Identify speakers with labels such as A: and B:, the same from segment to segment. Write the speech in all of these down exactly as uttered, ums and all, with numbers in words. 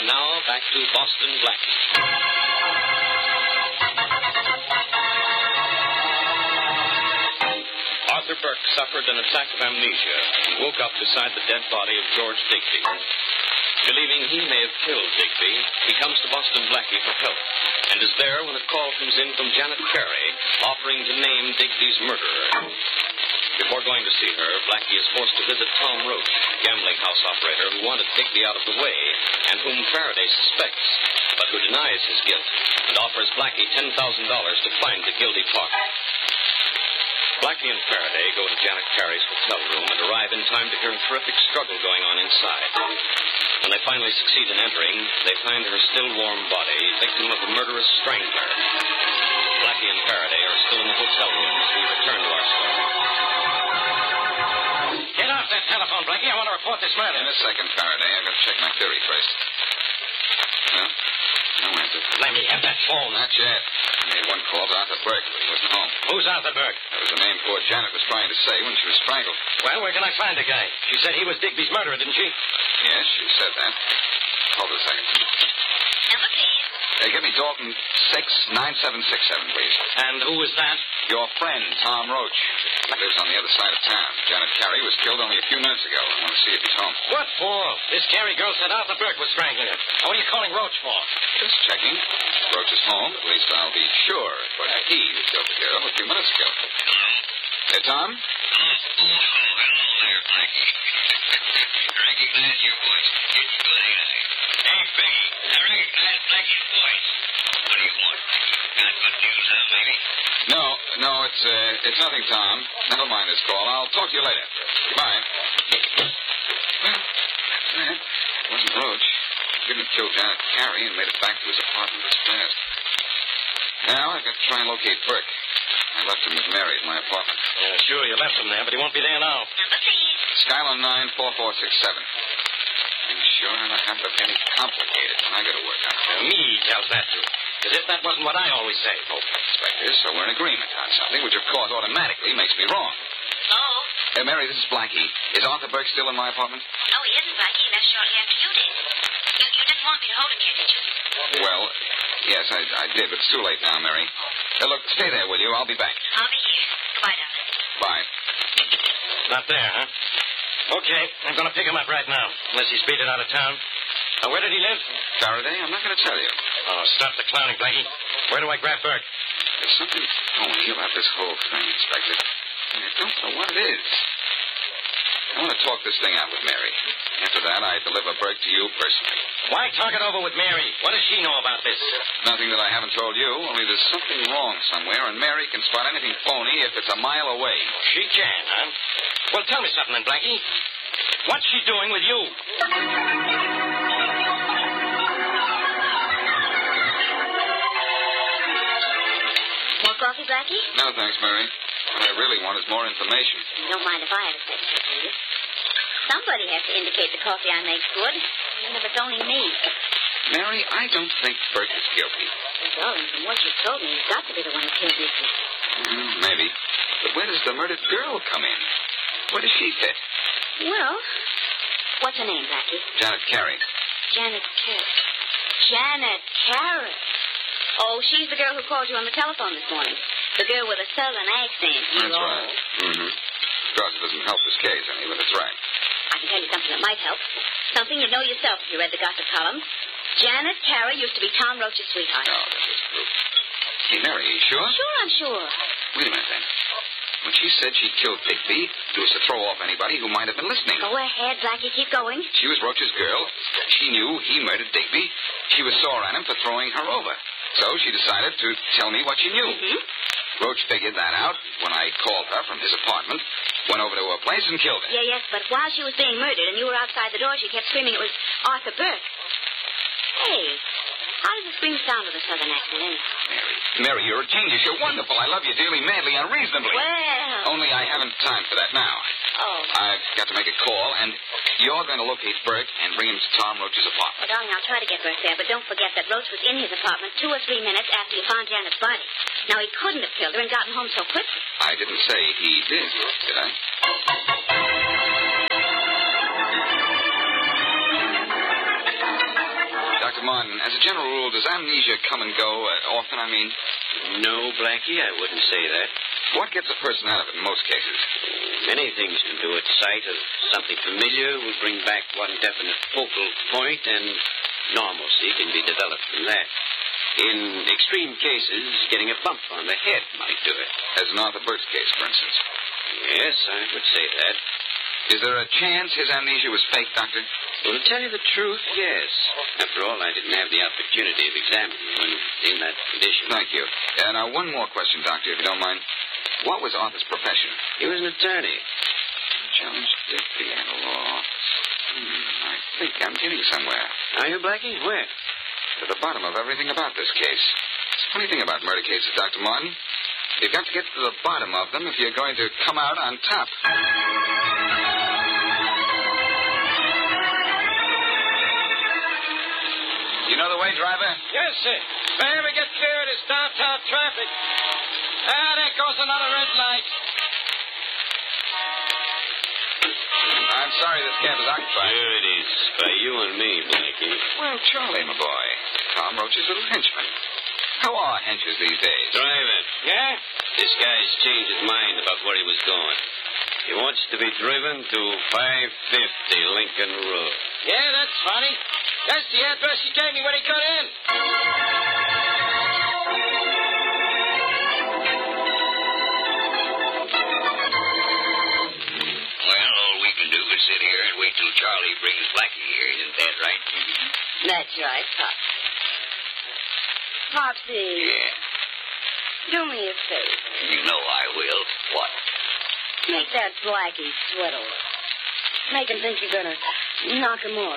A: And now, back to Boston Blackie. Arthur Burke suffered an attack of amnesia and woke up beside the dead body of George Digby. Believing he may have killed Digby, he comes to Boston Blackie for help, and is there when a call comes in from Janet Carey, offering to name Digby's murderer. Before going to see her, Blackie is forced to visit Tom Roach, a gambling house operator who wanted Digby out of the way, and whom Faraday suspects, but who denies his guilt, and offers Blackie ten thousand dollars to find the guilty party. Blackie and Faraday go to Janet Carey's hotel room and arrive in time to hear a terrific struggle going on inside. When they finally succeed in entering, they find her still warm body, victim of a murderous strangler. Blackie and Faraday are still in the hotel room as we return to our story.
B: Get off that telephone, Blackie. I want to report this murder.
C: In a second, Faraday. I've got to check my theory first. No? No answer.
B: Let me have that phone.
C: Not yet. I made one call to Arthur Burke, but he wasn't home.
B: Who's Arthur Burke?
C: That was the name poor Janet was trying to say when she was strangled.
B: Well, where can I find the guy? She said he was Digby's murderer, didn't she?
C: Yes, she said that. Hold it a second.
D: Number, please.
C: Hey, give me Dalton six nine seven six seven, please.
B: And who was that?
C: Your friend, Tom Roach. He lives on the other side of town. Janet Carey was killed only a few minutes ago. I want to see if he's home.
B: What for? This Carey girl said Arthur Burke was strangling her. What are you calling Roach for?
C: Just checking. If Roach is home, at least I'll be sure. But he killed the girl a few minutes ago. Hey, Tom?
E: Oh, oh, hello there, Blackie. I recognize your voice. It's good, ain't I? Hey, Peggy, I recognize Blackie's voice. What do you want, Blackie? Got good news, huh, maybe?
C: No, no, it's uh, it's nothing, Tom. Never mind this call. I'll talk to you later. Goodbye. Well, that wasn't Roach. He didn't kill Janet Carey and made it back to his apartment this fast. Now I've got to try and locate Burke. I left him with Mary at my apartment.
B: Yeah, sure, you left him there, but he won't be there now.
D: Number, please.
C: Skyline nine four four six seven. I'm sure I don't have to be any complicated when I go to work on it.
B: Now, me tells that to. As if that wasn't what I always say.
C: Okay, Inspector, so we're in agreement on something, which of course automatically makes me wrong.
D: Hello?
C: Hey, Mary, this is Blackie. Is Arthur Burke still in my apartment?
D: No, he isn't, Blackie. He left shortly after you did. You, you didn't want me to hold him here, did you?
C: Well, yes, I, I did, but it's too late now, Mary. Uh, look, stay there, will you? I'll be back.
D: I'll be here. Goodbye, darling.
C: Bye.
B: Not there, huh? Okay, I'm going to pick him up right now, unless he's speeded out of town. Now, where did he live?
C: Faraday, I'm not going to tell you.
B: Oh, stop the clowning, Blackie. Where do I grab Burke?
C: There's something phony about this whole thing, Inspector. I don't know what it is. I want to talk this thing out with Mary. After that, I deliver Burke to you personally.
B: Why talk it over with Mary? What does she know about this?
C: Nothing that I haven't told you, only there's something wrong somewhere, and Mary can spot anything phony if it's a mile away.
B: She can, huh? Well, tell me something then, Blackie. What's she doing with you?
D: More coffee, Blackie?
C: No, thanks, Mary. What I really want is more information.
D: You don't mind if I have a second, do you? Somebody has to indicate the coffee I make's good, even if it's only me.
C: Mary, I don't think Burke is guilty.
D: Well, darling, from what you've told me, he's got to be the one who killed Digby.
C: Mm, maybe. But where does the murdered girl come in? Where does she fit?
D: Well, what's her name, Blackie?
C: Janet Carey.
D: Janet Carey. Janet Carey. Oh, she's the girl who called you on the telephone this morning. The girl with a southern accent.
C: That's right. Mm-hmm. Of course, it doesn't help this case any, but it's right.
D: I can tell you something that might help. Something you'd know yourself if you read the gossip column. Janet Carey used to be Tom Roach's sweetheart.
C: No, this is true. Hey, Mary, are you sure?
D: Sure, I'm sure.
C: Wait a minute, then. When she said she killed Digby, it was to throw off anybody who might have been listening.
D: Go ahead, Blackie. Keep going.
C: She was Roach's girl. She knew he murdered Digby. She was sore at him for throwing her over. So she decided to tell me what she knew.
D: Mm-hmm.
C: Roach figured that out when I called her from his apartment, went over to her place and killed her.
D: Yeah, yes, but while she was being murdered and you were outside the door, she kept screaming it was Arthur Burke. Hey, how does the scream sound with a southern accent, anyhow?
C: Mary, Mary, you're a genius. You're wonderful. I love you dearly, madly, unreasonably.
D: Well...
C: Only I haven't time for that now.
D: Oh.
C: I've got to make a call, and you're going to locate Burke and bring him to Tom Roach's
D: Well,
C: apartment.
D: darling, I'll try to get Burke there, but don't forget that Roach was in his apartment two or three minutes after you found Janet's body. Now, he couldn't have killed her and gotten home so quickly.
C: I didn't say he did, did I? Doctor Martin, as a general rule, does amnesia come and go uh, often, I mean?
B: No, Blackie, I wouldn't say that.
C: What gets a person out of it in most cases?
B: Many things can do it. Sight of something familiar will bring back one definite focal point, and normalcy can be developed from that. In extreme cases, getting a bump on the head might do it.
C: As in Arthur Burke's case, for instance.
B: Yes, I would say that.
C: Is there a chance his amnesia was fake, Doctor?
B: Well, to tell you the truth, yes. After all, I didn't have the opportunity of examining him when in that condition.
C: Thank you. Uh, now, one more question, Doctor, if you don't mind. What was Arthur's profession?
B: He was an attorney.
C: Challenge Digby and the law. Hmm, I think I'm getting somewhere.
B: Are you, Blackie? Where?
C: To the bottom of everything about this case. It's a funny thing about murder cases, Doctor Martin. You've got to get to the bottom of them if you're going to come out on top. You know the way, driver?
F: Yes, sir. Where we get clear of this downtown traffic. Ah, there goes another red light.
C: I'm sorry this cab is occupied.
B: Here it is. By you and me, Blackie.
C: Well, Charlie, my boy. Tom Roach's little henchman. How are henches these days?
B: Driver.
F: Yeah?
B: This guy's changed his mind about where he was going. He wants to be driven to five fifty Lincoln Road.
F: Yeah, that's funny. That's the address he gave me when he got in.
E: Well, all we can do is sit here and wait till Charlie brings Blackie here. Isn't that right?
D: That's right, Pop. Popsy,
E: Yeah.
D: do me a favor.
E: You know I will. What?
D: Make that Blackie sweat a little. Make him think you're going to knock him off.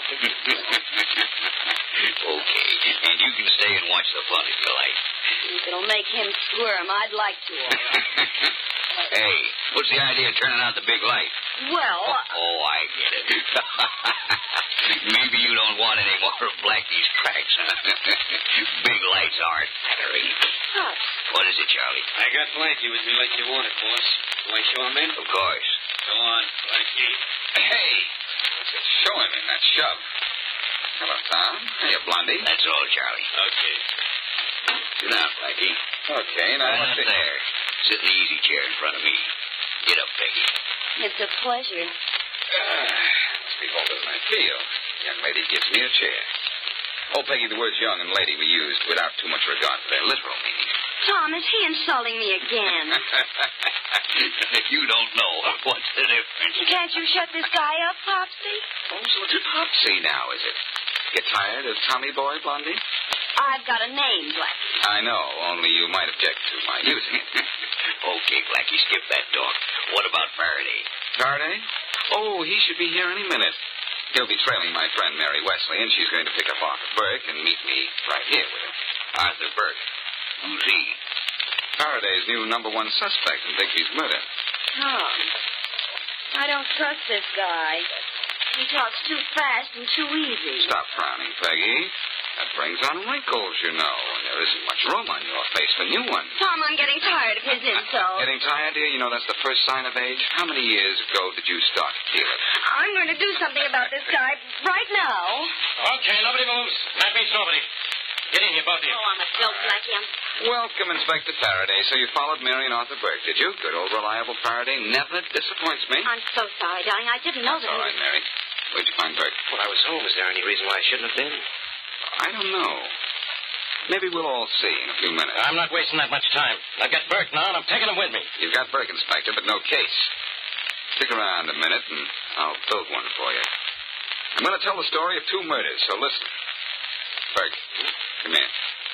E: Okay. And you can stay and watch the fun if you like.
D: If it'll make him squirm, I'd like to, all right.
E: Hey, what's the idea of turning out the big light?
D: Well,
E: Oh, oh, I get it. Maybe you don't want any more of Blackie's cracks, huh? Big lights aren't flattering.
D: Pops,
E: What is it, Charlie?
B: I got Blackie with me like you wanted, boss. Do I show him in?
E: Of course.
B: Go on, Blackie.
C: Hey, just show him in that shove. Hello, Tom. Hiya, Blondie.
E: That's all, Charlie.
B: Okay.
E: Sit down, Blackie.
C: Okay, now
E: Right
C: let's
E: up
C: see.
E: there. Sit in the easy chair in front of me. Get up, Peggy.
D: it's a pleasure.
C: Ah, must be older than I feel. Young lady gives me a chair. Oh, Peggy, the words young and lady were used without too much regard for their literal meaning.
D: Tom, is he insulting me again?
E: If you don't know, what's the difference?
D: Can't you shut this guy up, Popsy?
C: Oh, so it's Popsy now, is it? Get tired of Tommy Boy, Blondie?
D: I've got a name, Blackie.
C: I know, only you might object to my using it.
E: Okay, Blackie, skip that talk. What about Faraday?
C: Faraday? Oh, he should be here any minute. He'll be trailing my friend Mary Wesley, and she's going to pick up Arthur Burke and meet me right here with him.
E: Arthur Burke. Who's he?
C: Faraday's new number one suspect in Digby's murder.
D: Tom, I don't trust this guy. He talks too fast and too easy.
C: Stop frowning, Peggy. That brings on wrinkles, you know, and there isn't much room on your face for new ones.
D: Tom, I'm getting tired of his insults.
C: Getting tired, dear? You know that's the first sign of age. How many years ago did you start to feel it?
D: I'm going to do something about this guy right now.
F: Okay, nobody moves. That means nobody. Get in here, both of you.
D: Oh, I'm a dope, Blackie. I'm...
C: Welcome, Inspector Faraday. So you followed Mary and Arthur Burke, did you? Good old reliable Faraday. Never disappoints me.
D: I'm so sorry, darling. I didn't know
C: That's
D: that
C: all
D: he
C: right, Mary. Where'd you find Burke?
B: Well, I was home. Is there any reason why I shouldn't have been?
C: I don't know. Maybe we'll all see in a few minutes.
F: I'm not wasting that much time. I've got Burke now, and I'm taking him with me.
C: You've got Burke, Inspector, but no case. Stick around a minute, and I'll build one for you. I'm going to tell the story of two murders, so listen. Burke, come here.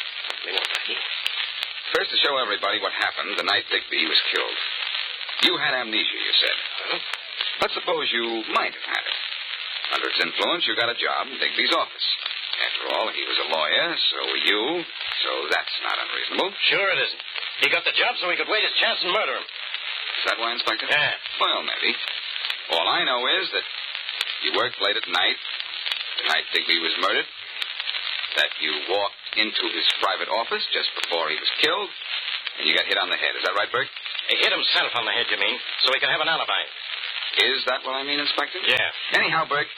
C: First, to show everybody what happened the night Digby was killed. You had amnesia, you said. Let's suppose you might have had it. Under its influence, you got a job in Digby's office. After all, he was a lawyer, so were you, so that's not unreasonable.
F: Sure it isn't. He got the job so he could wait his chance and murder him.
C: Is that why, Inspector?
F: Yeah.
C: Well, maybe. All I know is that you worked late at night, the night Digby was murdered, that you walked into his private office just before he was killed, and you got hit on the head. Is that right, Burke?
F: He hit himself on the head, you mean, so he could have an alibi.
C: Is that what I mean, Inspector?
F: Yeah.
C: Anyhow, Burke,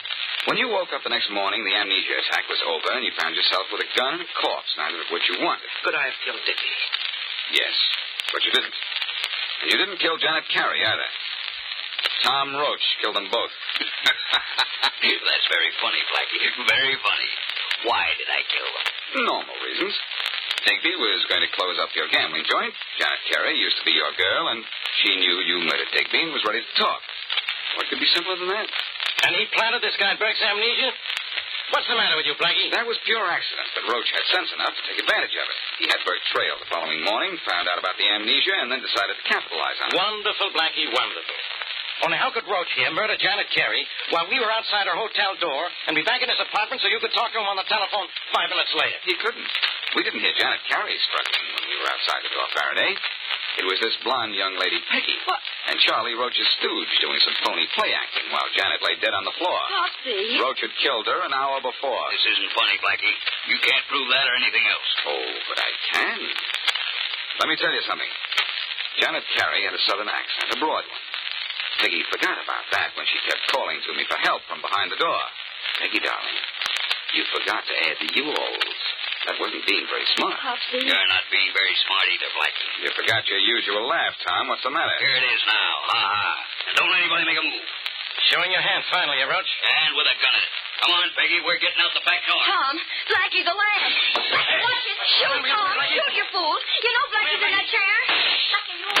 C: When you woke up the next morning, the amnesia attack was over, and you found yourself with a gun and a corpse, neither of which you wanted.
B: Could I have killed Dickie?
C: Yes, but you didn't. And you didn't kill Janet Carey, either. Tom Roach killed them both.
E: That's very funny, Blackie. Very funny. Why did I kill them?
C: Normal reasons. Digby was going to close up your gambling joint. Janet Carey used to be your girl, and she knew you murdered Digby and was ready to talk. What could be simpler than that?
F: And he planted this guy Burke's amnesia? What's the matter with you, Blackie?
C: That was pure accident, but Roach had sense enough to take advantage of it. He had Burke trailed the following morning, found out about the amnesia, and then decided to capitalize on it.
F: Wonderful, Blackie, wonderful. Only how could Roach here murder Janet Carey while we were outside our hotel door and be back in his apartment so you could talk to him on the telephone five minutes later?
C: He couldn't. We didn't hear Janet Carey struggling when we were outside the door, Faraday. It was this blonde young lady, Peggy.
D: What?
C: And Charlie Roach's stooge doing some phony play acting while Janet lay dead on the floor.
D: Popsy.
C: Roach had killed her an hour before.
E: This isn't funny, Blackie. You can't prove that or anything else.
C: Oh, but I can. Let me tell you something. Janet Carey had a southern accent, a broad one. Peggy forgot about that when she kept calling to me for help from behind the door. Peggy, darling, you forgot to add the U-alls. That wasn't being very smart.
D: Popsy.
E: You're not being very smart either, Blackie.
C: You forgot your usual laugh, Tom. What's the matter?
E: Here it is now. Ha ha. And don't let anybody make a move.
F: Showing your hand finally, eh, Roach?
E: And with a gun in it. Come on, Peggy. We're getting out the back door.
D: Tom, Blackie's a lamb. Watch it. Shoot, Tom. Shoot, you fool. You know Blackie's in that chair. Blackie, you...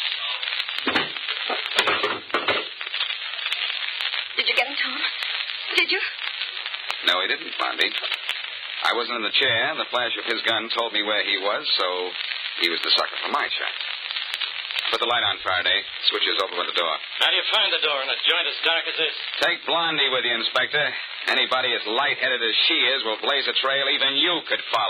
D: Did you get him, Tom? Did you?
C: No, he didn't, Blondie. I wasn't in the chair, and the flash of his gun told me where he was, so he was the sucker for my shot. Put the light on, Faraday. Switches over by the door.
F: How do you find the door in a joint as dark as this?
C: Take Blondie with you, Inspector. Anybody as light-headed as she is will blaze a trail even you could follow.